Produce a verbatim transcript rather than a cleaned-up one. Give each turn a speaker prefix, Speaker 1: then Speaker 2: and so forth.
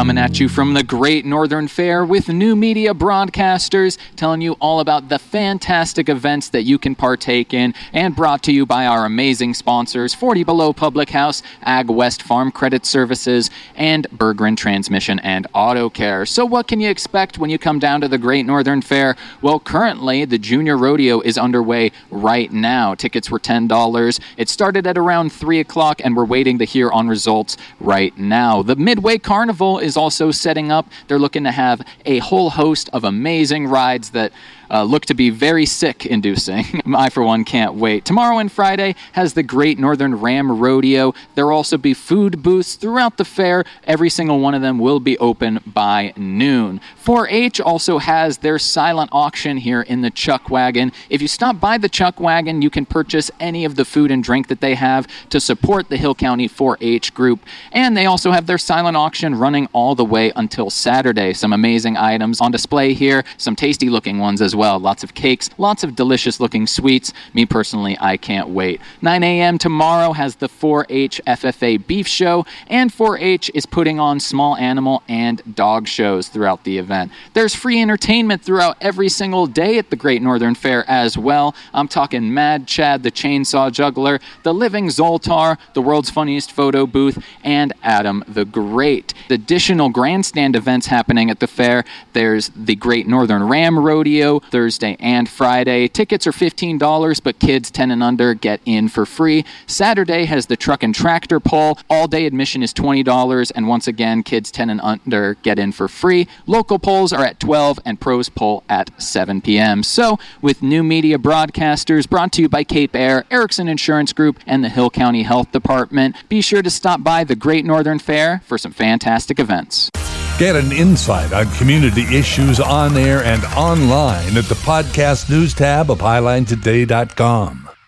Speaker 1: coming at you from the Great Northern Fair with New Media Broadcasters, telling you all about the fantastic events that you can partake in, and brought to you by our amazing sponsors, forty Below Public House, Ag West Farm Credit Services, and Berggren Transmission and Auto Care. So what can you expect when you come down to the Great Northern Fair? Well, currently, the Junior Rodeo is underway right now. Tickets were ten dollars. It started at around three o'clock, and we're waiting to hear on results right now. The Midway Carnival is also setting up. They're looking to have a whole host of amazing rides that Uh, look to be very sick-inducing. I, for one, can't wait. Tomorrow and Friday has the Great Northern Ram Rodeo. There will also be food booths throughout the fair. Every single one of them will be open by noon. four H also has their silent auction here in the Chuck Wagon. If you stop by the Chuck Wagon, you can purchase any of the food and drink that they have to support the Hill County four H group. And they also have their silent auction running all the way until Saturday. Some amazing items on display here, some tasty-looking ones as well. Well, lots of cakes, lots of delicious-looking sweets. Me, personally, I can't wait. nine a.m. tomorrow has the four H F F A Beef Show, and four H is putting on small animal and dog shows throughout the event. There's free entertainment throughout every single day at the Great Northern Fair as well. I'm talking Mad Chad, the Chainsaw Juggler, the Living Zoltar, the World's Funniest Photo Booth, and Adam the Great. Additional grandstand events happening at the fair. There's the Great Northern Ram Rodeo, Thursday and Friday. Tickets are fifteen dollars, but kids ten and under get in for free. Saturday has the Truck and Tractor Pull. All-day admission is twenty dollars, and once again, kids ten and under get in for free. Local polls are at twelve, and pros poll at seven p.m. So, with New Media Broadcasters, brought to you by Cape Air, Erickson Insurance Group, and the Hill County Health Department, be sure to stop by the Great Northern Fair for some fantastic events.
Speaker 2: Get an insight on community issues on air and online at the podcast news tab of highline today dot com.